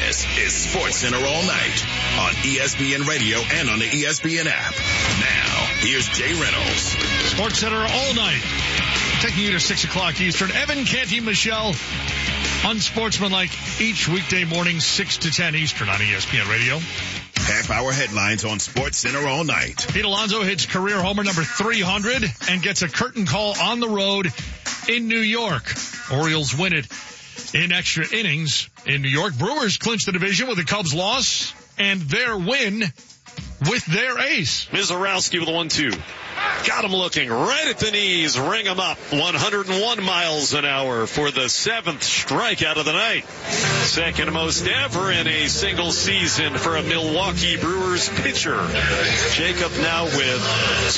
This is SportsCenter All Night on ESPN Radio and on the ESPN app. Now, here's Jay Reynolds. SportsCenter All Night, taking you to 6 o'clock Eastern. Evan, Canty, Michelle, unsportsmanlike each weekday morning, 6 to 10 Eastern on ESPN Radio. Half-hour headlines on SportsCenter All Night. Pete Alonso hits career homer number 300 and gets a curtain call on the road in New York. Orioles win it in extra innings in New York. Brewers clinch the division with the Cubs' loss and their win with their ace. Mizorowski with a 1-2. Got him looking right at the knees. Ring him up. 101 miles an hour for the 7th strikeout of the night. Second most ever in a single season for a Milwaukee Brewers pitcher. Jacob now with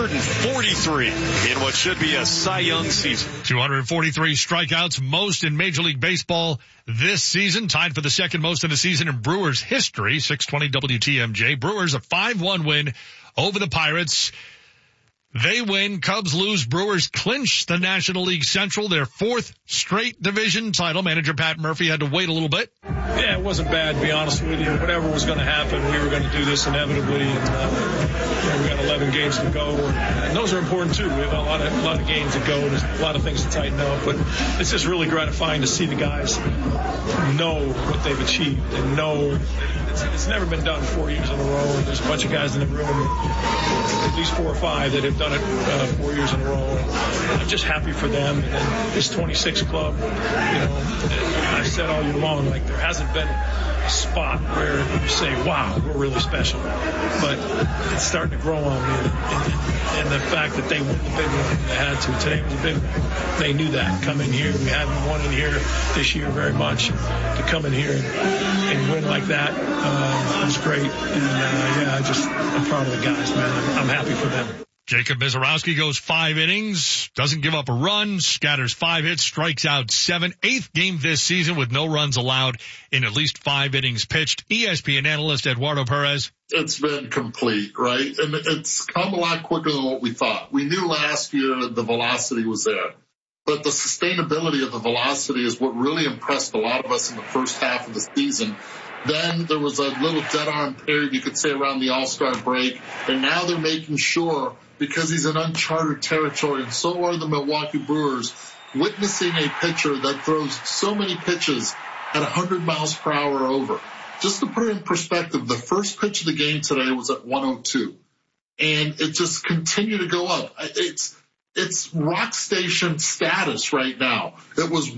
243 in what should be a Cy Young season. 243 strikeouts, most in Major League Baseball this season, tied for the second most in a season in Brewers history. 620 WTMJ. Brewers a 5-1 win over the Pirates. They win, Cubs lose, Brewers clinch the National League Central, their 4th straight division title. Manager Pat Murphy had to wait a little bit. Yeah, it wasn't bad, to be honest with you. Whatever was going to happen, we were going to do this inevitably. And we got 11 games to go, and those are important too. We have a lot of games to go. There's a lot of things to tighten up, but it's just really gratifying to see the guys know what they've achieved and know it's never been done 4 years in a row. There's a bunch of guys in the room, at least 4 or 5, that have done it 4 years in a row. And I'm just happy for them. And this 26 club, you know, I've said all year long, like, there hasn't been a spot where you say, wow, we're really special. But it's starting to grow on me. And the fact that they won the big one, they had to. Today was a big one. They knew that coming here. We haven't won in here this year very much. To come in here and win like that was great. And I'm proud of the guys, man. I'm happy for them. Jacob Mizorowski goes 5 innings, doesn't give up a run, scatters 5 hits, strikes out 7. 8th game this season with no runs allowed in at least 5 innings pitched. ESPN analyst Eduardo Perez. It's been complete, right? And it's come a lot quicker than what we thought. We knew last year the velocity was there, but the sustainability of the velocity is what really impressed a lot of us in the first half of the season. Then there was a little dead-arm period, you could say, around the All-Star break, and now they're making sure, because he's in uncharted territory, and so are the Milwaukee Brewers, witnessing a pitcher that throws so many pitches at 100 miles per hour or over. Just to put it in perspective, the first pitch of the game today was at 102, and it just continued to go up. It's rock station status right now. It was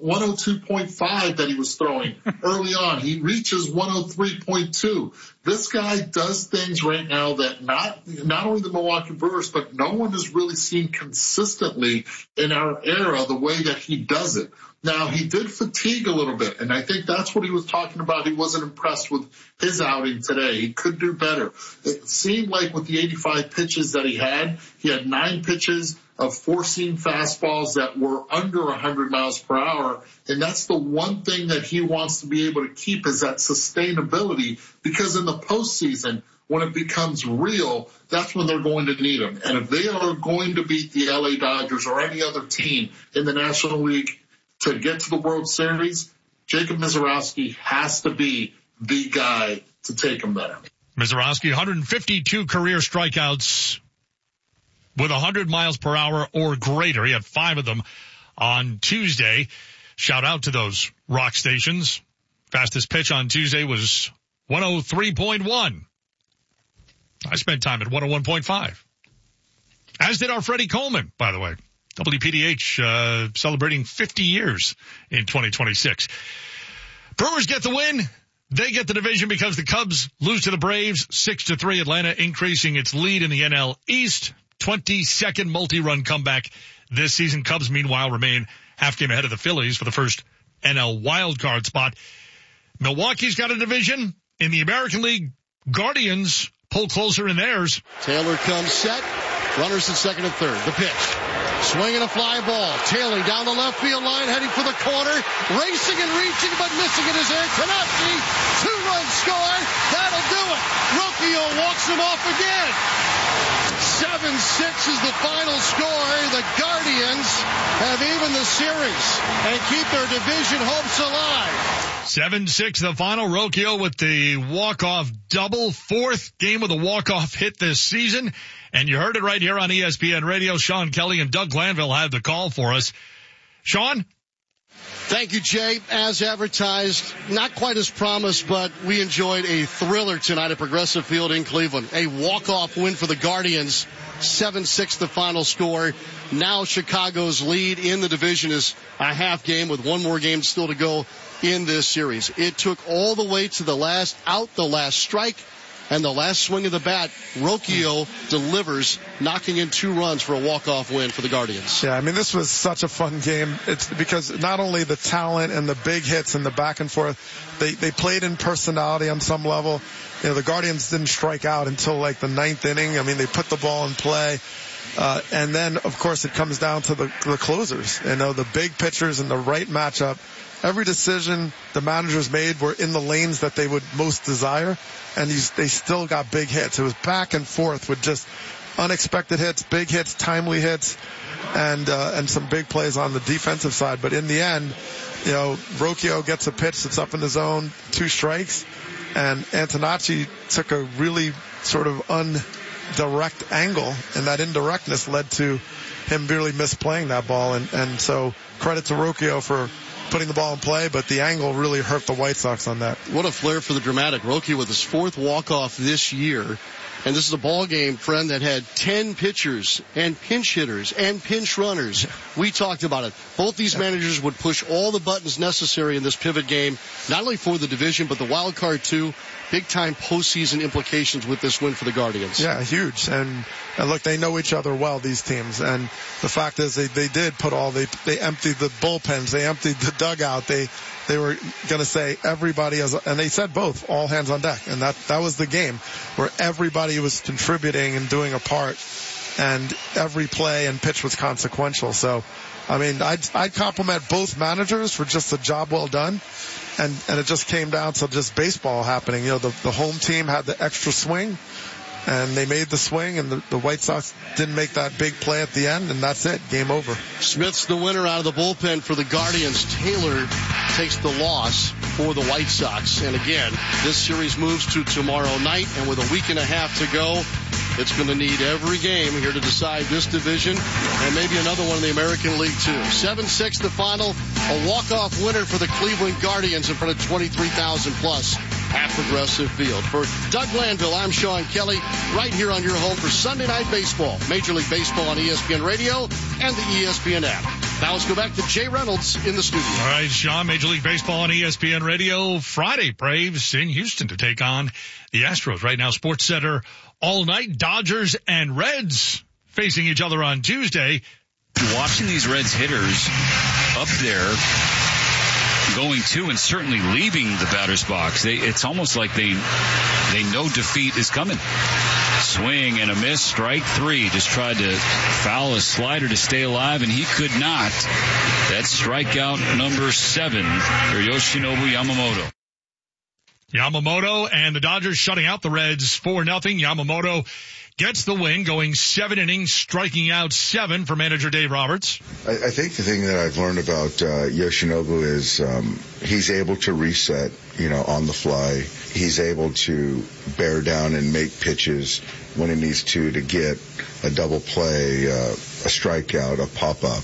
102.5 that he was throwing early on. He reaches 103.2. This guy does things right now that not only the Milwaukee Brewers, but no one has really seen consistently in our era the way that he does it. Now, he did fatigue a little bit, and I think that's what he was talking about. He wasn't impressed with his outing today. He could do better. It seemed like with the 85 pitches that he had 9 pitches of 4-seam fastballs that were under 100 miles per hour, and that's the one thing that he wants to be able to keep is that sustainability, because in the postseason, when it becomes real, that's when they're going to need him. And if they are going to beat the LA Dodgers or any other team in the National League to get to the World Series, Jacob Mizorowski has to be the guy to take him there. Mizorowski, 152 career strikeouts with 100 miles per hour or greater. He had 5 of them on Tuesday. Shout out to those rock stations. Fastest pitch on Tuesday was 103.1. I spent time at 101.5. As did our Freddie Coleman, by the way. WPDH celebrating 50 years in 2026. Brewers get the win. They get the division because the Cubs lose to the Braves 6-3. Atlanta increasing its lead in the NL East. 22nd multi-run comeback this season. Cubs, meanwhile, remain half game ahead of the Phillies for the first NL wildcard spot. Milwaukee's got a division. In the American League, Guardians pull closer in theirs. Taylor comes set. Runners at second and third. The pitch. Swinging a fly ball. Taylor down the left field line, heading for the corner. Racing and reaching, but missing in his air. Tanaka, 2-run score. That'll do it. Rocchio walks him off again. 7-6 is the final score. The Guardians have evened the series and keep their division hopes alive. 7-6 the final. Rocchio with the walk-off double. Fourth game with a walk-off hit this season. And you heard it right here on ESPN Radio. Sean Kelly and Doug Glanville had the call for us. Sean? Thank you, Jay. As advertised, not quite as promised, but we enjoyed a thriller tonight at Progressive Field in Cleveland. A walk-off win for the Guardians. 7-6 the final score. Now Chicago's lead in the division is a half game with one more game still to go in this series. It took all the way to the last out, the last strike, and the last swing of the bat. Rocchio delivers, knocking in 2 runs for a walk-off win for the Guardians. Yeah, I mean, this was such a fun game. It's because not only the talent and the big hits and the back and forth, they played in personality on some level. You know, the Guardians didn't strike out until like the 9th inning. I mean, they put the ball in play. And then, of course, it comes down to the closers. You know, the big pitchers in the right matchup. Every decision the managers made were in the lanes that they would most desire, and they still got big hits. It was back and forth with just unexpected hits, big hits, timely hits, and some big plays on the defensive side. But in the end, you know, Rocchio gets a pitch that's up in the zone, 2 strikes, and Antonacci took a really sort of indirect angle, and that indirectness led to him really misplaying that ball. And so credit to Rocchio for putting the ball in play, but the angle really hurt the White Sox on that. What a flair for the dramatic. Rocchio with his 4th walk-off this year. And this is a ball game, friend, that had 10 pitchers and pinch hitters and pinch runners. We talked about it. Both these managers would push all the buttons necessary in this pivot game, not only for the division, but the wild card too. Big-time postseason implications with this win for the Guardians. Yeah, huge. And look, they know each other well, these teams. And the fact is they did put they emptied the bullpens. They emptied the dugout. They were going to say everybody and they said both, all hands on deck. And that was the game where everybody was contributing and doing a part. And every play and pitch was consequential. So, I mean, I'd compliment both managers for just a job well done. And it just came down to just baseball happening. You know, the home team had the extra swing, and they made the swing, and the White Sox didn't make that big play at the end, and that's it. Game over. Smith's the winner out of the bullpen for the Guardians. Taylor takes the loss for the White Sox. And again, this series moves to tomorrow night, and with a week and a half to go, it's going to need every game here to decide this division and maybe another one in the American League, too. 7-6 the final. A walk-off winner for the Cleveland Guardians in front of 23,000+ at Progressive Field. For Doug Glanville, I'm Sean Kelly, right here on your home for Sunday Night Baseball. Major League Baseball on ESPN Radio and the ESPN app. Now let's go back to Jay Reynolds in the studio. All right, Sean, Major League Baseball on ESPN Radio. Friday, Braves in Houston to take on the Astros. Right now, Sports Center all night. Dodgers and Reds facing each other on Tuesday. Watching these Reds hitters up there going to and certainly leaving the batter's box, it's almost like they know defeat is coming. Swing and a miss, strike 3. Just tried to foul a slider to stay alive, and he could not. That's strikeout number 7 for Yoshinobu Yamamoto. Yamamoto and the Dodgers shutting out the Reds 4-0. Yamamoto gets the win, going 7 innings, striking out 7 for manager Dave Roberts. I think the thing that I've learned about Yoshinobu is he's able to reset, on the fly. He's able to bear down and make pitches when he needs to get a double play, a strikeout, a pop-up.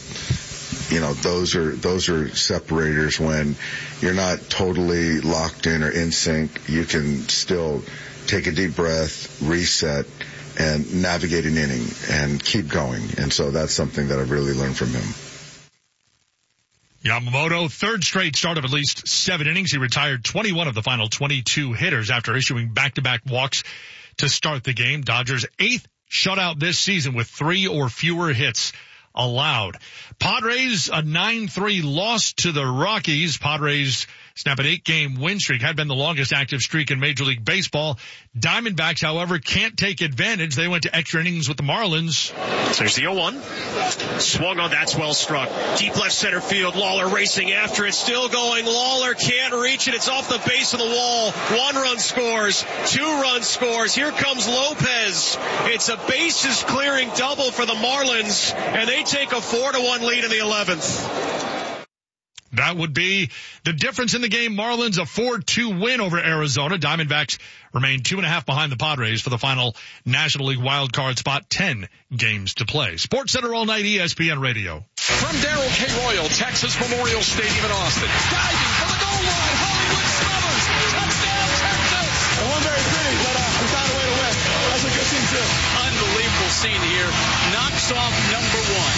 Those are separators when you're not totally locked in or in sync. You can still take a deep breath, reset, and navigate an inning and keep going. And so that's something that I've really learned from him. Yamamoto, 3rd straight start of at least 7 innings. He retired 21 of the final 22 hitters after issuing back-to-back walks to start the game. Dodgers' 8th shutout this season with 3 or fewer hits allowed. Padres, a 9-3 loss to the Rockies. Padres snap an 8-game win streak, had been the longest active streak in Major League Baseball. Diamondbacks, however, can't take advantage. They went to extra innings with the Marlins. So there's the 0-1. Swung on, that's well struck. Deep left center field, Lawler racing after it, still going. Lawler can't reach it. It's off the base of the wall. 1 run scores, 2 run scores. Here comes Lopez. It's a bases clearing double for the Marlins, and they take a 4-1 lead in the 11th. That would be the difference in the game. Marlins a 4-2 win over Arizona. Diamondbacks remain 2.5 behind the Padres for the final National League wild card spot. 10 games to play. Sports Center all night, ESPN Radio. From Darrell K. Royal, Texas Memorial Stadium in Austin. Diving for the goal line. Hollywood Snubbers. Touchdown, Texas. It wasn't very pretty, but we found a way to win. That's a good team, too. Unbelievable scene here. Knocks off number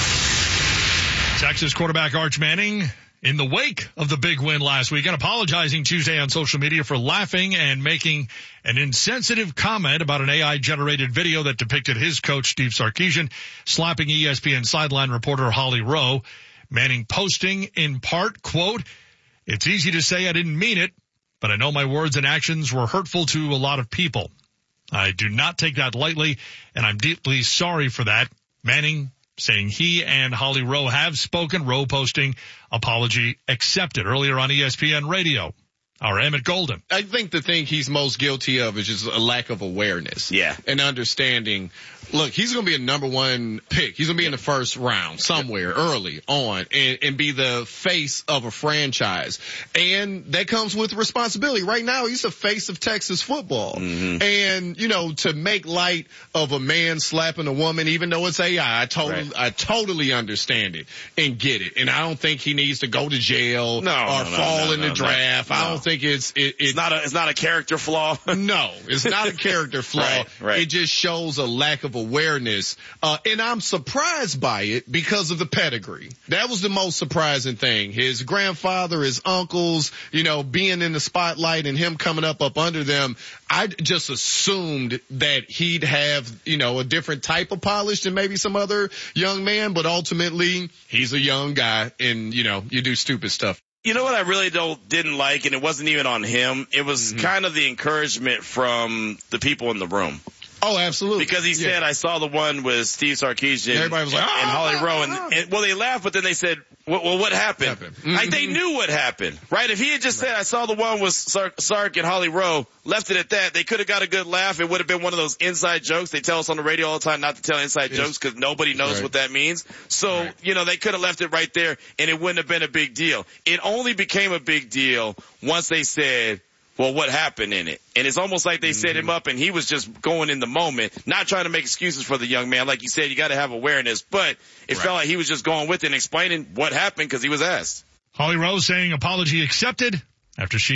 1. Texas quarterback Arch Manning, in the wake of the big win last weekend, apologizing Tuesday on social media for laughing and making an insensitive comment about an AI-generated video that depicted his coach, Steve Sarkisian, slapping ESPN sideline reporter Holly Rowe. Manning posting in part, quote, "It's easy to say I didn't mean it, but I know my words and actions were hurtful to a lot of people. I do not take that lightly, and I'm deeply sorry for that." Manning saying he and Holly Rowe have spoken. Rowe posting apology accepted earlier on ESPN Radio. Our Emmett Golden. I think the thing he's most guilty of is just a lack of awareness. Yeah. And understanding. Look, he's going to be a number 1 pick. He's going to be in the first round somewhere early on and be the face of a franchise. And that comes with responsibility. Right now, he's the face of Texas football. Mm-hmm. And, you know, to make light of a man slapping a woman, even though it's AI, I totally understand it and get it. And I don't think he needs to go to jail or fall in the draft. I don't think it's not a character flaw. No, it's not a character flaw. Right. It just shows a lack of awareness. And I'm surprised by it because of the pedigree. That was the most surprising thing. His grandfather, his uncles, you know, being in the spotlight and him coming up under them. I just assumed that he'd have, you know, a different type of polish than maybe some other young man, but ultimately he's a young guy and, you know, you do stupid stuff. You know what I really didn't like, and it wasn't even on him. It was kind of the encouragement from the people in the room. Oh, absolutely. Because he said, I saw the one with Steve Sarkisian Everybody was like, and Holly Rowe. And well, they laughed, but then they said, well, what happened? Mm-hmm. Like, they knew what happened, right? If he had just said, I saw the one with Sark and Holly Rowe, left it at that, they could have got a good laugh. It would have been one of those inside jokes. They tell us on the radio all the time not to tell inside jokes because nobody knows what that means. So, you know, they could have left it right there and it wouldn't have been a big deal. It only became a big deal once they said, well, what happened in it? And it's almost like they set him up and he was just going in the moment, not trying to make excuses for the young man. Like you said, you got to have awareness, but it felt like he was just going with it and explaining what happened because he was asked. Holly Rowe saying apology accepted after she